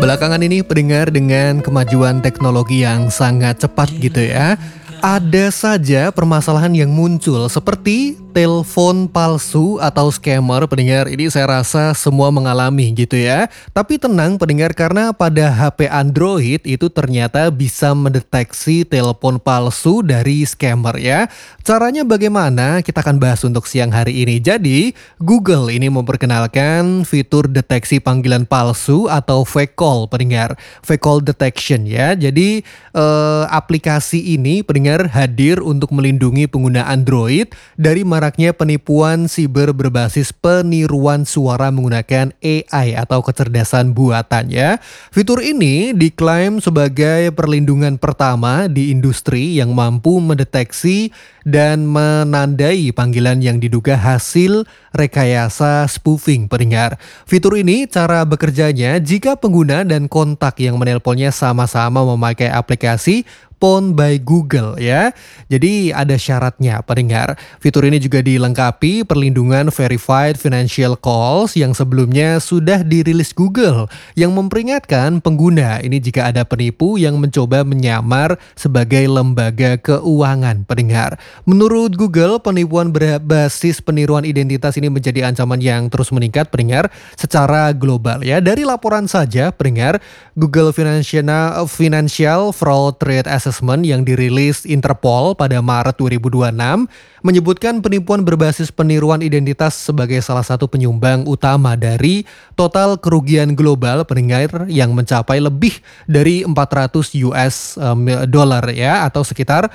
Belakangan ini pendengar dengan kemajuan teknologi yang sangat cepat gitu ya. Ada saja permasalahan yang muncul seperti telepon palsu atau scammer pendengar ini saya rasa semua mengalami gitu ya. Tapi tenang pendengar karena pada HP Android itu ternyata bisa mendeteksi telepon palsu dari scammer ya. Caranya bagaimana? Kita akan bahas untuk siang hari ini. Jadi Google ini memperkenalkan fitur deteksi panggilan palsu atau fake call pendengar. Fake call detection ya. Jadi aplikasi ini pendengar hadir untuk melindungi pengguna Android dari maraknya penipuan siber berbasis peniruan suara menggunakan AI atau kecerdasan buatan ya. Fitur ini diklaim sebagai perlindungan pertama di industri yang mampu mendeteksi dan menandai panggilan yang diduga hasil rekayasa spoofing pendengar. Fitur ini cara bekerjanya jika pengguna dan kontak yang menelponnya sama-sama memakai aplikasi Phone by Google ya. Jadi ada syaratnya pendengar. Fitur ini juga dilengkapi perlindungan Verified Financial Calls yang sebelumnya sudah dirilis Google yang memperingatkan pengguna ini jika ada penipu yang mencoba menyamar sebagai lembaga keuangan pendengar. Menurut Google, penipuan berbasis peniruan identitas ini menjadi ancaman yang terus meningkat pendengar secara global ya. Dari laporan saja pendengar, Google Financial Fraud Trade Assessment yang dirilis Interpol pada Maret 2026 menyebutkan penipuan berbasis peniruan identitas sebagai salah satu penyumbang utama dari total kerugian global pendengar yang mencapai lebih dari 400 US dollar ya atau sekitar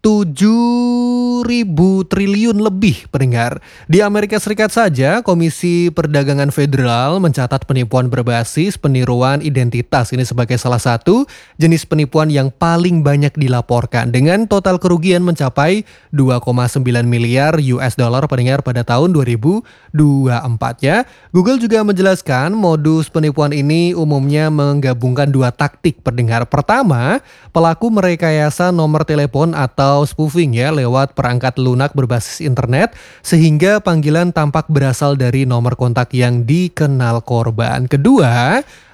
7.000 triliun lebih pendengar. Di Amerika Serikat saja, Komisi Perdagangan Federal mencatat penipuan berbasis peniruan identitas ini sebagai salah satu jenis penipuan yang paling banyak dilaporkan dengan total kerugian mencapai 2,9 miliar US dollar pendengar pada tahun 2024 ya. Google juga menjelaskan modus penipuan ini umumnya menggabungkan dua taktik pendengar. Pertama, pelaku merekayasa nomor telepon atau spoofing ya lewat perangkat lunak berbasis internet sehingga panggilan tampak berasal dari nomor kontak yang dikenal korban. Kedua,